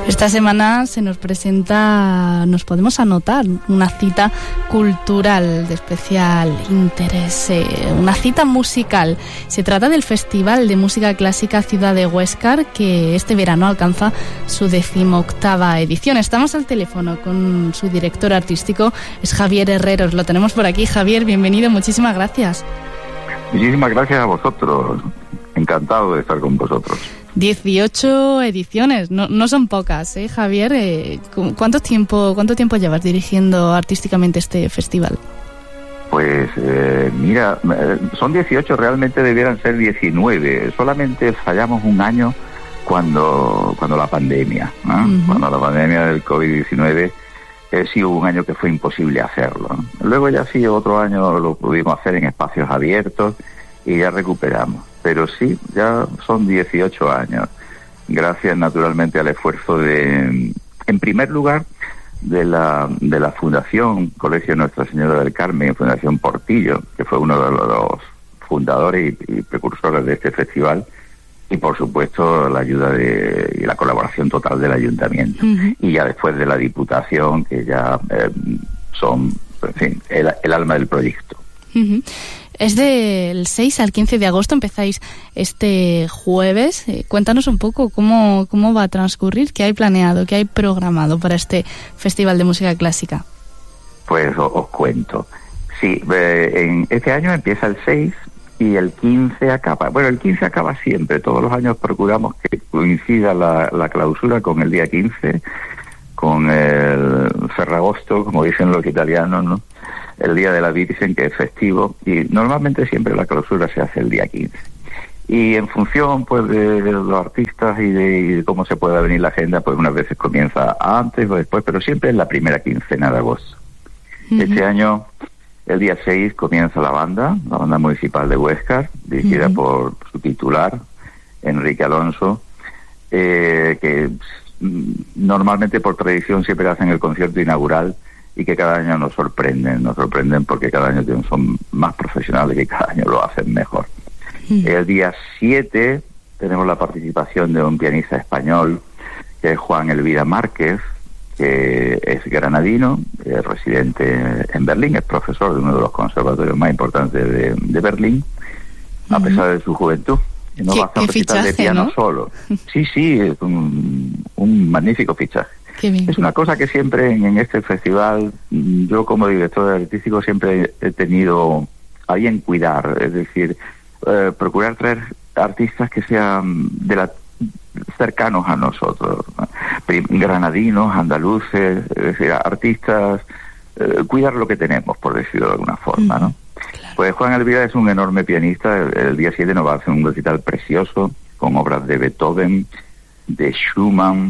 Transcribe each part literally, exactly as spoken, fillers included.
Esta semana se nos presenta, nos podemos anotar, una cita cultural de especial interés, eh, una cita musical. Se trata del Festival de Música Clásica Ciudad de Huéscar, que este verano alcanza su decimoctava edición. Estamos al teléfono con su director artístico, es Javier Herreros. Lo tenemos por aquí. Javier, bienvenido, muchísimas gracias. Muchísimas gracias a vosotros. Encantado de estar con vosotros. dieciocho ediciones, no, no son pocas, ¿eh, Javier? Eh, ¿cuánto tiempo, cuánto tiempo llevas dirigiendo artísticamente este festival? Pues eh, mira, son dieciocho, realmente debieran ser diecinueve. Solamente fallamos un año cuando cuando la pandemia, ¿no? Uh-huh. Cuando la pandemia del covid diecinueve, eh, sí hubo un año que fue imposible hacerlo, ¿no? Luego ya sí, otro año lo pudimos hacer en espacios abiertos y ya recuperamos. Pero sí, ya son dieciocho años, gracias naturalmente al esfuerzo de, en primer lugar, de la de la Fundación Colegio Nuestra Señora del Carmen, Fundación Portillo, que fue uno de los fundadores y, y precursores de este festival, y por supuesto la ayuda de, y la colaboración total del Ayuntamiento, uh-huh. y ya después de la Diputación, que ya eh, son, en fin, el, el alma del proyecto. Uh-huh. Es del seis al quince de agosto, empezáis este jueves. Eh, cuéntanos un poco cómo, cómo va a transcurrir, qué hay planeado, qué hay programado para este Festival de Música Clásica. Pues os, os cuento. Sí, eh, en este año empieza el seis y el quince acaba. Bueno, el quince acaba siempre. Todos los años procuramos que coincida la, la clausura con el día quince, con el Ferragosto, como dicen los italianos, ¿no? El Día de la Virgen, que es festivo, y normalmente siempre la clausura se hace el día quince. Y en función pues de, de los artistas y de, y de cómo se pueda venir la agenda, pues unas veces comienza antes o después, pero siempre en la primera quincena de agosto. Uh-huh. Este año, el día seis, comienza la banda, la banda municipal de Huéscar, dirigida uh-huh. por su titular, Enrique Alonso, eh, que normalmente por tradición siempre hacen el concierto inaugural, y que cada año nos sorprenden, nos sorprenden porque cada año son más profesionales y cada año lo hacen mejor. Mm. El día siete tenemos la participación de un pianista español, que es Juan Elvira Márquez, que es granadino, es residente en Berlín, es profesor de uno de los conservatorios más importantes de, de Berlín, mm. a pesar de su juventud. Y no va a hacer un recital de piano, ¿no? Solo. Sí, sí, es un, un magnífico fichaje. Es una cosa que siempre en, en este festival, yo como director artístico siempre he tenido a bien cuidar, es decir, eh, procurar traer artistas que sean de la, cercanos a nosotros, ¿no? Granadinos, andaluces, es decir, artistas, eh, cuidar lo que tenemos, por decirlo de alguna forma, ¿no? Claro. Pues Juan Elvira es un enorme pianista. El, el día siete nos va a hacer un recital precioso con obras de Beethoven, de Schumann.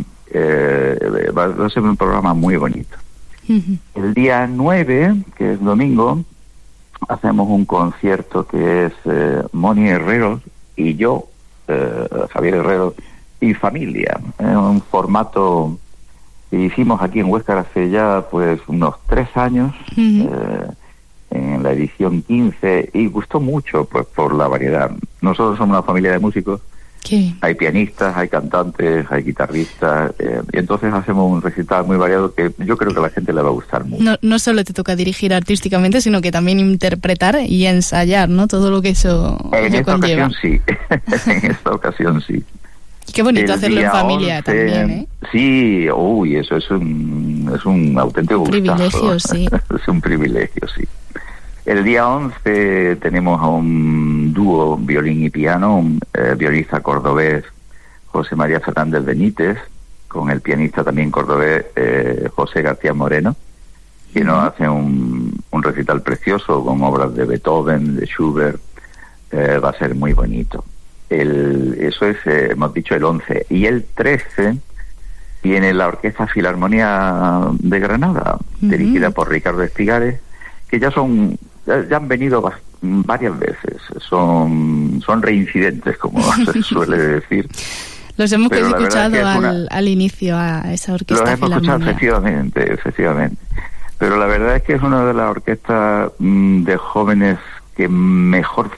Eh, va a ser un programa muy bonito. Uh-huh. El día nueve, que es domingo, hacemos un concierto que es eh, Moni Herreros y yo, eh, Javier Herreros y familia, en eh, un formato que hicimos aquí en Huéscar hace ya pues unos tres años, uh-huh. eh, en la edición quince, y gustó mucho pues por la variedad. Nosotros somos una familia de músicos. ¿Qué? Hay pianistas, hay cantantes, hay guitarristas, eh, y entonces hacemos un recital muy variado que yo creo que a la gente le va a gustar mucho. No, no solo te toca dirigir artísticamente, sino que también interpretar y ensayar, ¿no? Todo lo que eso En esta conlleva. ocasión sí, en esta ocasión sí. Y qué bonito el hacerlo en familia once, también, ¿eh? Sí, uy, eso es un, es un auténtico un privilegio, sí. Es un privilegio, sí. El día once tenemos a un dúo violín y piano, un eh, violista cordobés, José María Fernández Benítez, con el pianista también cordobés, eh, José García Moreno, que uh-huh. nos hace un, un recital precioso con obras de Beethoven, de Schubert. Eh, va a ser muy bonito. El, eso es, eh, hemos dicho, el once. Y el trece viene la Orquesta Filarmonía de Granada, uh-huh. dirigida por Ricardo Espigares, que ya son... ya han venido varias veces, son son reincidentes, como se suele decir. Los hemos escuchado es al, una... al inicio a esa orquesta. Los hemos escuchado, efectivamente, efectivamente. Pero la verdad es que es una de las orquestas mmm, de jóvenes que mejor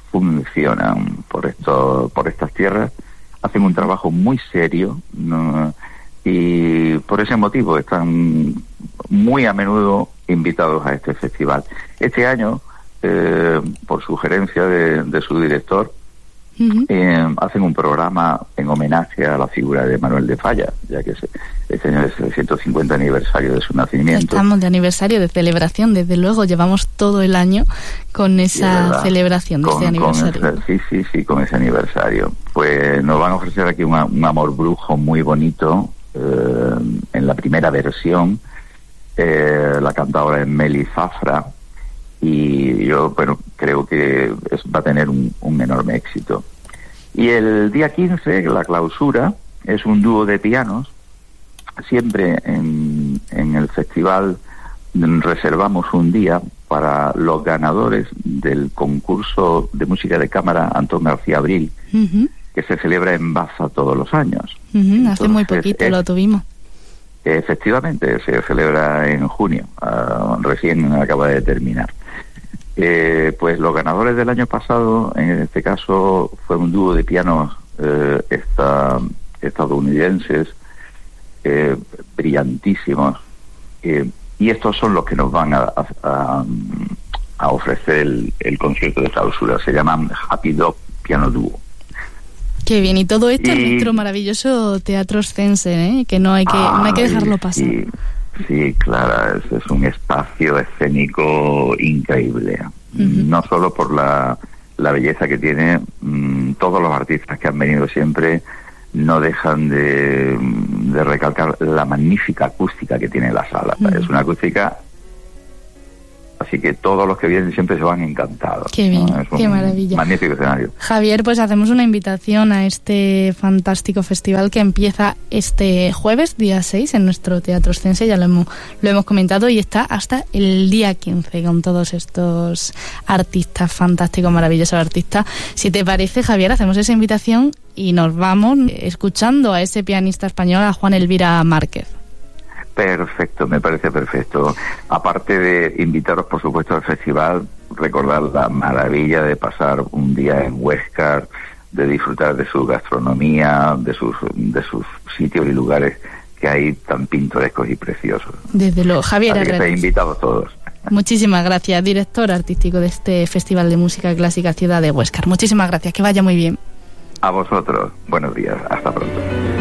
funcionan por esto, por estas tierras. Hacen un trabajo muy serio, no, y por ese motivo están muy a menudo invitados a este festival. Este año, eh, por sugerencia de, de su director, uh-huh. eh, hacen un programa en homenaje a la figura de Manuel de Falla, ya que se, este año es el ciento cincuenta aniversario de su nacimiento. Estamos de aniversario, de celebración, desde luego, llevamos todo el año con esa celebración de con, este aniversario. Con ese, sí, sí, sí, con ese aniversario. Pues nos van a ofrecer aquí una, un amor brujo muy bonito, eh, en la primera versión. Eh, la cantadora es Meli Zafra, y yo, bueno, creo que es, va a tener un, un enorme éxito. Y el día quince, la clausura, es un dúo de pianos. Siempre en, en el festival reservamos un día para los ganadores del concurso de música de cámara Antón García Abril, uh-huh. que se celebra en Baza todos los años. Uh-huh. Entonces, hace muy poquito es, lo tuvimos. Efectivamente, se celebra en junio, uh, recién acaba de terminar. Eh, pues los ganadores del año pasado, en este caso, fue un dúo de pianos eh, esta, estadounidenses, eh, brillantísimos, eh, y estos son los que nos van a, a, a ofrecer el, el concierto de clausura. Se llaman Happy Dog Piano Duo. Qué bien, y todo esto y... en nuestro maravilloso Teatro Oscense, ¿eh? Que no hay que, Ay, no hay que dejarlo pasar. Sí, sí, claro, es, es un espacio escénico increíble. Uh-huh. No solo por la, la belleza que tiene, mmm, todos los artistas que han venido siempre no dejan de, de recalcar la magnífica acústica que tiene la sala. Uh-huh. Es una acústica... Así que todos los que vienen siempre se van encantados. Qué bien, ¿no? Es qué maravilla. Magnífico escenario. Javier, pues hacemos una invitación a este fantástico festival que empieza este jueves, día seis, en nuestro Teatro Oscense, ya lo hemos, lo hemos comentado, y está hasta el día quince con todos estos artistas fantásticos, maravillosos artistas. Si te parece, Javier, hacemos esa invitación y nos vamos escuchando a ese pianista español, a Juan Elvira Márquez. Perfecto, me parece perfecto. Aparte de invitaros, por supuesto, al festival, recordar la maravilla de pasar un día en Huescar, de disfrutar de su gastronomía, de sus de sus sitios y lugares que hay tan pintorescos y preciosos. Desde luego, Javier. Así que estáis invitados todos. Muchísimas gracias, director artístico de este Festival de Música Clásica Ciudad de Huescar. Muchísimas gracias, que vaya muy bien. A vosotros, buenos días, hasta pronto.